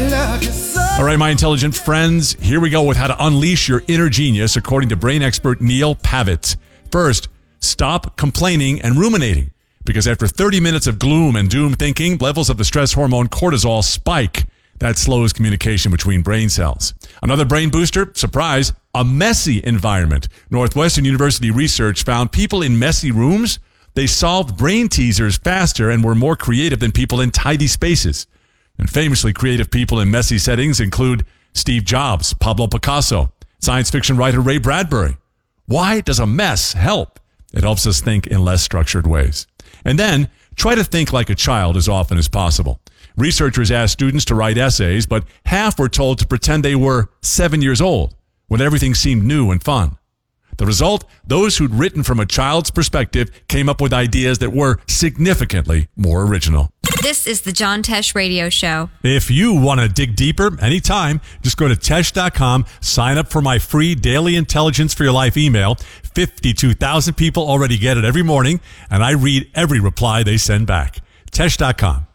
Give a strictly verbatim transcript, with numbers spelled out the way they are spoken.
All right, my intelligent friends, here we go with how to unleash your inner genius according to brain expert Neil Pavitt. First, stop complaining and ruminating, because after thirty minutes of gloom and doom thinking, levels of the stress hormone cortisol spike. That slows communication between brain cells. Another brain booster, surprise, a messy environment. Northwestern University research found people in messy rooms, they solved brain teasers faster and were more creative than people in tidy spaces. And famously creative people in messy settings include Steve Jobs, Pablo Picasso, science fiction writer Ray Bradbury. Why does a mess help? It helps us think in less structured ways. And then, try to think like a child as often as possible. Researchers asked students to write essays, but half were told to pretend they were seven years old when everything seemed new and fun. The result, those who'd written from a child's perspective came up with ideas that were significantly more original. This is the John Tesh Radio Show. If you want to dig deeper anytime, just go to Tesh dot com, sign up for my free daily Intelligence for Your Life email. fifty-two thousand people already get it every morning, and I read every reply they send back. Tesh dot com.